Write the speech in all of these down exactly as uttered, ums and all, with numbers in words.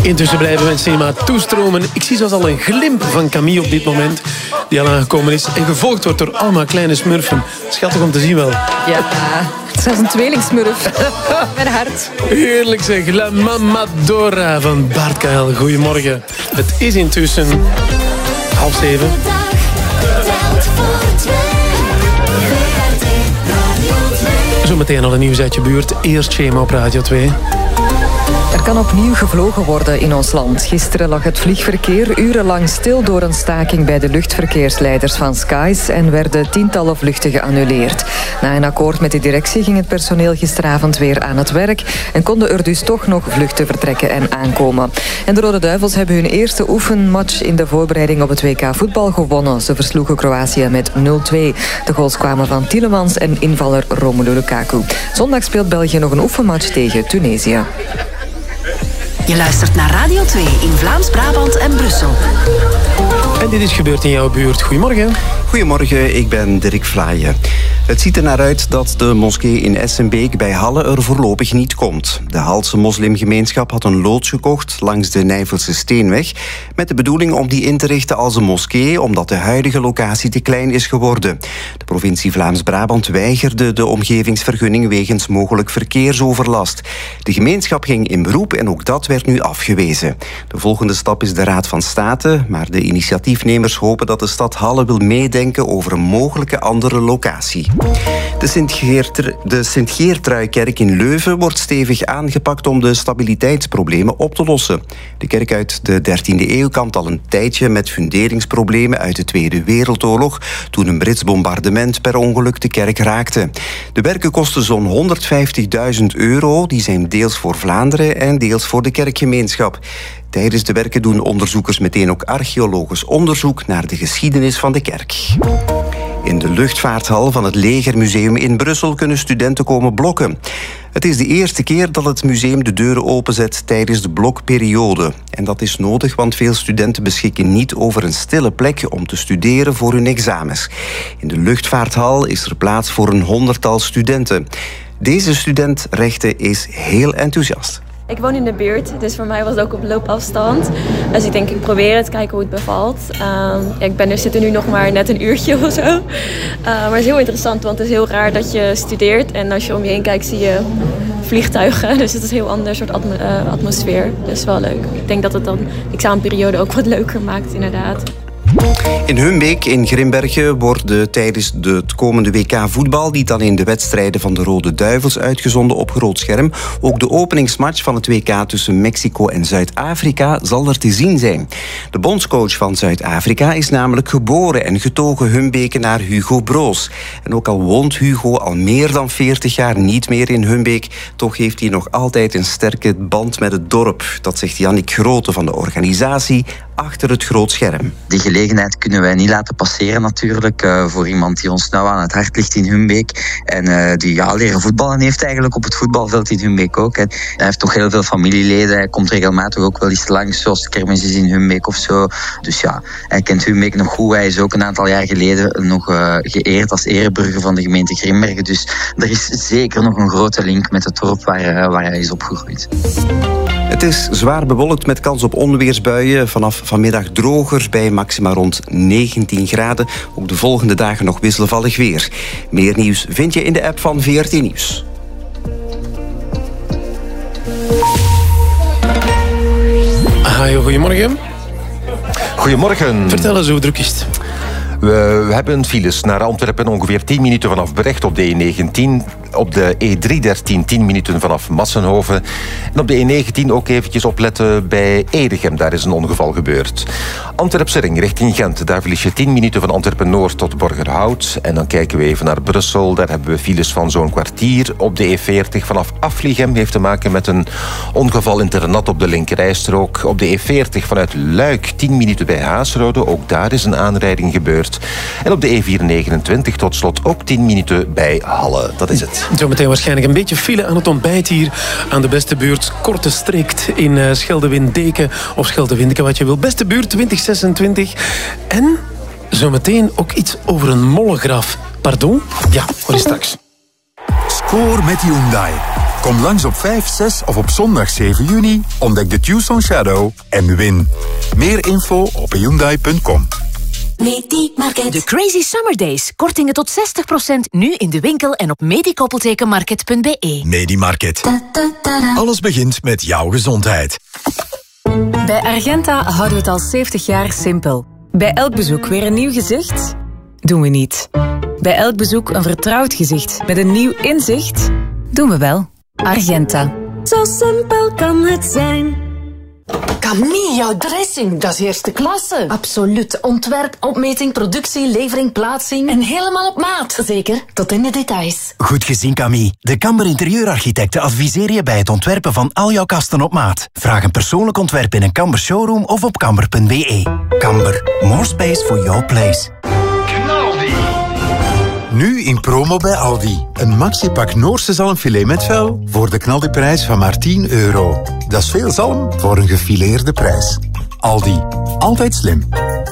Intussen blijven we in cinema toestromen. Ik zie zelfs al een glimp van Camille op dit moment, die al aangekomen is. En gevolgd wordt door allemaal kleine smurfen. Schattig om te zien wel. Ja, het is zelfs een tweelingsmurf. Mijn hart. Heerlijk zeg. La Mamadora van Bart Kael. Goedemorgen. Het is intussen half zeven. Zometeen al een nieuws uit je buurt. Eerst Shema op Radio twee. Er kan opnieuw gevlogen worden in ons land. Gisteren lag het vliegverkeer urenlang stil door een staking bij de luchtverkeersleiders van Skies en werden tientallen vluchten geannuleerd. Na een akkoord met de directie ging het personeel gisteravond weer aan het werk en konden er dus toch nog vluchten vertrekken en aankomen. En de Rode Duivels hebben hun eerste oefenmatch in de voorbereiding op het W K voetbal gewonnen. Ze versloegen Kroatië met nul twee. De goals kwamen van Tielemans en invaller Romelu Lukaku. Zondag speelt België nog een oefenmatch tegen Tunesië. Je luistert naar Radio twee in Vlaams-Brabant en Brussel. En dit is gebeurd in jouw buurt. Goedemorgen. Goedemorgen, ik ben Dirk Vlaaien. Het ziet er naar uit dat de moskee in Essenbeek bij Halle er voorlopig niet komt. De Halse moslimgemeenschap had een loods gekocht langs de Nijvelse Steenweg met de bedoeling om die in te richten als een moskee, omdat de huidige locatie te klein is geworden. De provincie Vlaams-Brabant weigerde de omgevingsvergunning wegens mogelijk verkeersoverlast. De gemeenschap ging in beroep en ook dat werd nu afgewezen. De volgende stap is de Raad van State, maar de initiatiefnemers hopen dat de stad Halle wil meedenken over een mogelijke andere locatie. De Sint-Geertru- de Sint-Geertruikerk in Leuven wordt stevig aangepakt om de stabiliteitsproblemen op te lossen. De kerk uit de dertiende eeuw kampt al een tijdje met funderingsproblemen uit de Tweede Wereldoorlog, toen een Brits bombardement per ongeluk de kerk raakte. De werken kosten zo'n honderdvijftigduizend euro, die zijn deels voor Vlaanderen en deels voor de kerkgemeenschap. Tijdens de werken doen onderzoekers meteen ook archeologisch onderzoek naar de geschiedenis van de kerk. In de luchtvaarthal van het Legermuseum in Brussel kunnen studenten komen blokken. Het is de eerste keer dat het museum de deuren openzet tijdens de blokperiode. En dat is nodig, want veel studenten beschikken niet over een stille plek om te studeren voor hun examens. In de luchtvaarthal is er plaats voor een honderdtal studenten. Deze student rechten is heel enthousiast. Ik woon in de buurt, dus voor mij was het ook op loopafstand. Dus ik denk, ik probeer het, kijken hoe het bevalt. Uh, ja, ik ben er zitten nu nog maar net een uurtje of zo. Uh, maar het is heel interessant, want het is heel raar dat je studeert. En als je om je heen kijkt, zie je vliegtuigen. Dus het is een heel ander soort atmo- uh, atmosfeer. Dus wel leuk. Ik denk dat het dan de examenperiode ook wat leuker maakt, inderdaad. In Humbeek in Grimbergen worden tijdens het komende W K voetbal niet alleen de wedstrijden van de Rode Duivels uitgezonden op groot scherm. Ook de openingsmatch van het W K tussen Mexico en Zuid-Afrika zal er te zien zijn. De bondscoach van Zuid-Afrika is namelijk geboren en getogen Humbekenaar Hugo Broos. En ook al woont Hugo al meer dan veertig jaar niet meer in Humbeek, toch heeft hij nog altijd een sterke band met het dorp. Dat zegt Jannik Grote van de organisatie Achter het Groot Scherm. Die gelegenheid kunnen wij niet laten passeren natuurlijk, uh, voor iemand die ons nou aan het hart ligt in Humbeek en uh, die ja, leren voetballen heeft eigenlijk op het voetbalveld in Humbeek ook. Hè. Hij heeft toch heel veel familieleden, hij komt regelmatig ook wel eens langs, zoals de kermis is in Humbeek of zo. Dus ja, hij kent Humbeek nog goed. Hij is ook een aantal jaar geleden nog uh, geëerd als ereburger van de gemeente Grimbergen. Dus er is zeker nog een grote link met het dorp waar, uh, waar hij is opgegroeid. Het is zwaar bewolkt met kans op onweersbuien. Vanaf vanmiddag droger bij maxima rond negentien graden. Ook de volgende dagen nog wisselvallig weer. Meer nieuws vind je in de app van V R T Nieuws. Hajo, goedemorgen. Goedemorgen. Vertel eens, hoe druk is het? We, we hebben files naar Antwerpen, ongeveer tien minuten vanaf Brecht op de E negentien. Op de E driehonderddertien tien minuten vanaf Massenhoven. En op de E negentien ook eventjes opletten bij Edegem. Daar is een ongeval gebeurd. Antwerpse ring richting Gent. Daar verlies je tien minuten van Antwerpen-Noord tot Borgerhout. En dan kijken we even naar Brussel. Daar hebben we files van zo'n kwartier. Op de E veertig vanaf Afligem heeft te maken met een ongeval in Ternat op de linkerrijstrook. Op de E veertig vanuit Luik tien minuten bij Haasrode. Ook daar is een aanrijding gebeurd. En op de E vierhonderdnegenentwintig tot slot ook tien minuten bij Halle. Dat is het. Zometeen waarschijnlijk een beetje file aan het ontbijt hier aan de beste buurt. Korte strikt in uh, Scheldewindeken of Scheldewindeke, wat je wil. Beste buurt twintig zesentwintig. En zometeen ook iets over een mollegraf. Pardon? Ja, hoor je straks. Score met Hyundai. Kom langs op vijf, zes of op zondag zeven juni, ontdek de Tucson Shadow en win. Meer info op hyundai punt com. Medimarket. De Crazy Summer Days. Kortingen tot zestig procent nu in de winkel en op medikoppeltekenmarket punt b e. Medimarket. Alles begint met jouw gezondheid. Bij Argenta houden we het al zeventig jaar simpel. Bij elk bezoek weer een nieuw gezicht? Doen we niet. Bij elk bezoek een vertrouwd gezicht met een nieuw inzicht? Doen we wel. Argenta. Zo simpel kan het zijn. Camille, jouw dressing, dat is eerste klasse. Absoluut. Ontwerp, opmeting, productie, levering, plaatsing. En helemaal op maat. Zeker, tot in de details. Goed gezien, Camille. De Kamber Interieurarchitecten adviseren je bij het ontwerpen van al jouw kasten op maat. Vraag een persoonlijk ontwerp in een Kamber showroom of op kamber punt b e. Kamber. More space for your place. Nu in promo bij Aldi. Een maxipak Noorse zalmfilet met vel voor de knaldiprijs van maar tien euro. Dat is veel zalm voor een gefileerde prijs. Aldi. Altijd slim.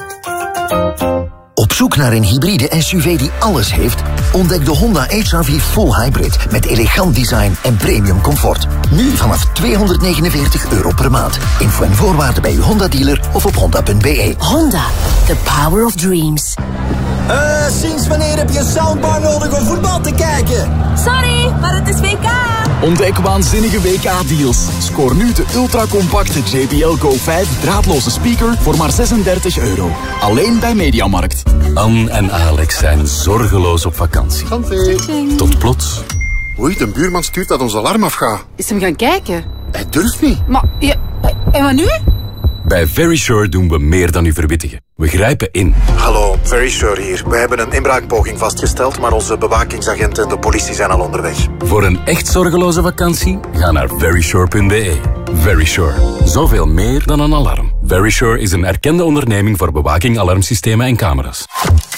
Op zoek naar een hybride S U V die alles heeft? Ontdek de Honda H R V Full Hybrid met elegant design en premium comfort. Nu vanaf tweehonderdnegenenveertig euro per maand. Info en voorwaarden bij uw Honda-dealer of op honda punt b e. Honda, the power of dreams. Uh, sinds wanneer heb je een soundbar nodig om voetbal te kijken? Sorry, maar het is W K. Ontdek waanzinnige W K-deals. Scoor nu de ultracompacte J B L Go vijf draadloze speaker voor maar zesendertig euro. Alleen bij Mediamarkt. Anne en Alex zijn zorgeloos op vakantie. Tot plots. Oei, de buurman stuurt dat ons alarm afgaat. Is hem gaan kijken? Hij durft niet. Maar, ja, en wat nu? Bij Verisure doen we meer dan u verwittigen. We grijpen in. Hallo, Verisure hier. We hebben een inbraakpoging vastgesteld, maar onze bewakingsagenten en de politie zijn al onderweg. Voor een echt zorgeloze vakantie, ga naar verisure punt b e. Verisure. Zoveel meer dan een alarm. Verisure is een erkende onderneming voor bewaking, alarmsystemen en camera's.